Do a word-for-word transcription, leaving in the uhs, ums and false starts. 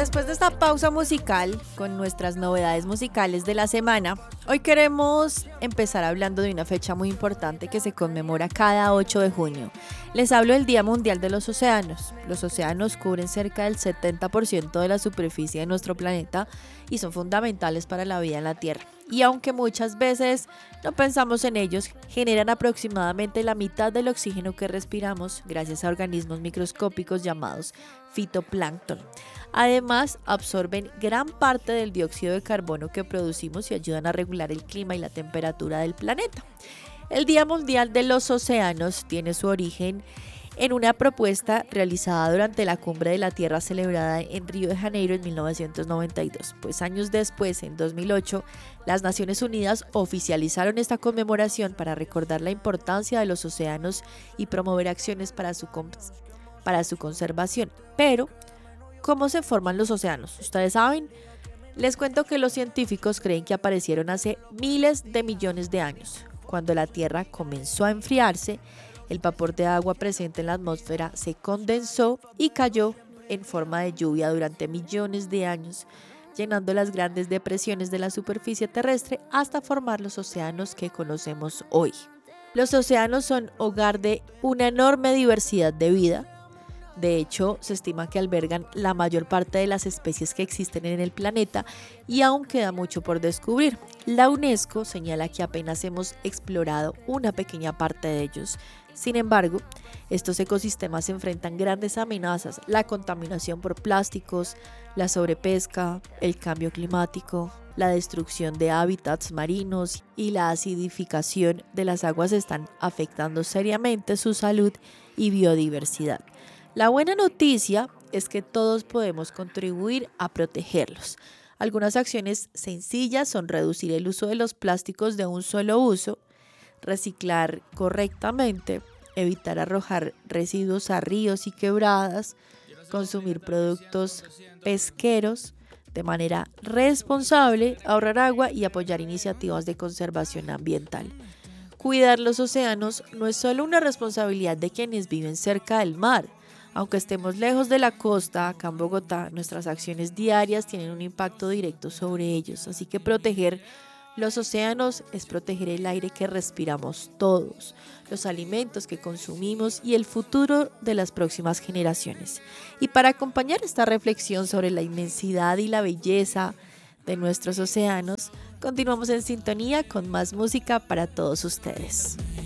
Después de esta pausa musical con nuestras novedades musicales de la semana, hoy queremos empezar hablando de una fecha muy importante que se conmemora cada ocho de junio. Les hablo del Día Mundial de los Océanos. Los océanos cubren cerca del setenta por ciento de la superficie de nuestro planeta y son fundamentales para la vida en la Tierra. Y aunque muchas veces no pensamos en ellos, generan aproximadamente la mitad del oxígeno que respiramos gracias a organismos microscópicos llamados fitoplancton. Además, absorben gran parte del dióxido de carbono que producimos y ayudan a regular el clima y la temperatura del planeta. El Día Mundial de los Océanos tiene su origen en una propuesta realizada durante la Cumbre de la Tierra celebrada en Río de Janeiro en mil novecientos noventa y dos. Pues años después, en dos mil ocho, las Naciones Unidas oficializaron esta conmemoración para recordar la importancia de los océanos y promover acciones para su, para su conservación. Pero, ¿cómo se forman los océanos? ¿Ustedes saben? Les cuento que los científicos creen que aparecieron hace miles de millones de años. Cuando la Tierra comenzó a enfriarse, el vapor de agua presente en la atmósfera se condensó y cayó en forma de lluvia durante millones de años, llenando las grandes depresiones de la superficie terrestre hasta formar los océanos que conocemos hoy. Los océanos son hogar de una enorme diversidad de vida. De hecho, se estima que albergan la mayor parte de las especies que existen en el planeta y aún queda mucho por descubrir. La UNESCO señala que apenas hemos explorado una pequeña parte de ellos. Sin embargo, estos ecosistemas enfrentan grandes amenazas: la contaminación por plásticos, la sobrepesca, el cambio climático, la destrucción de hábitats marinos y la acidificación de las aguas están afectando seriamente su salud y biodiversidad. La buena noticia es que todos podemos contribuir a protegerlos. Algunas acciones sencillas son reducir el uso de los plásticos de un solo uso, reciclar correctamente, evitar arrojar residuos a ríos y quebradas, consumir productos pesqueros de manera responsable, ahorrar agua y apoyar iniciativas de conservación ambiental. Cuidar los océanos no es solo una responsabilidad de quienes viven cerca del mar. Aunque estemos lejos de la costa, acá en Bogotá, nuestras acciones diarias tienen un impacto directo sobre ellos. Así que proteger los océanos es proteger el aire que respiramos todos, los alimentos que consumimos y el futuro de las próximas generaciones. Y para acompañar esta reflexión sobre la inmensidad y la belleza de nuestros océanos, continuamos en sintonía con más música para todos ustedes.